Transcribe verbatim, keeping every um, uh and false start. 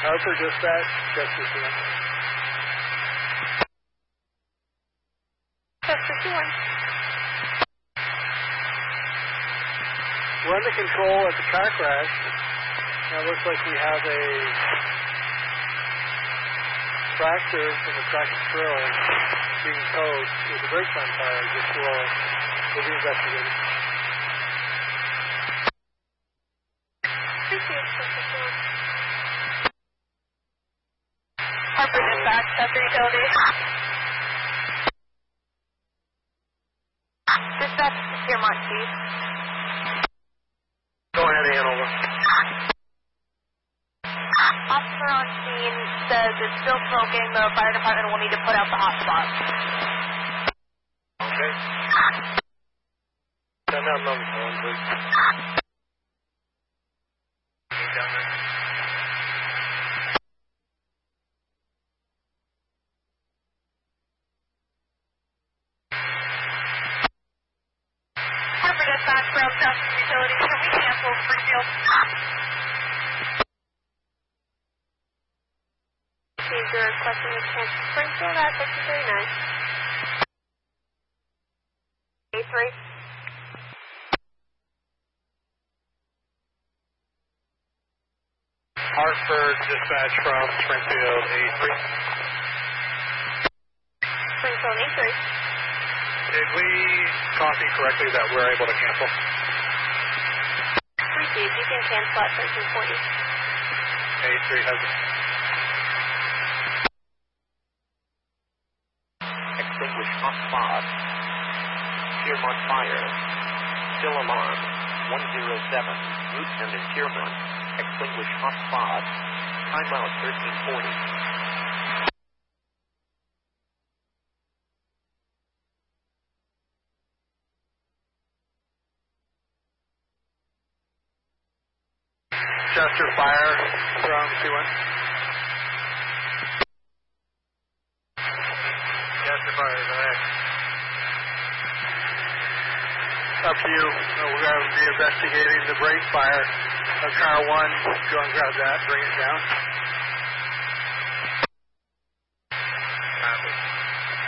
Harper dispatch, Chester two one. Chester two one. We're under control at the car crash. Now it looks like we have a tractor from the tractor trailer being towed with the brakes on fire just below us. We'll be investigating. Harper dispatch, Chester utility. Dispatch to Piermont Chief. Go ahead, Hanover. Officer on scene says it's still smoking. The fire department will need to put out the hotspot. Okay. Send that number phone, please. Down there. Harper dispatch from Chester utility. Can we cancel Springfield? You're requesting a cancel Springfield at fifty thirty-nine. A three. Hartford dispatch from Springfield A three. Springfield A three. Did we copy correctly that we're able to cancel? Received. You can cancel at thirteen forty. A three has it. Extinguish hot spot. Piermont fire. Still alarm. one zero seven. Woodson and Piermont. Extinguish hot spot. Timeout thirteen forty. Chester fire from two one. Chester fire, go ahead. Up to you. We're going to be investigating the brake fire of car one. Go and grab that, bring it down.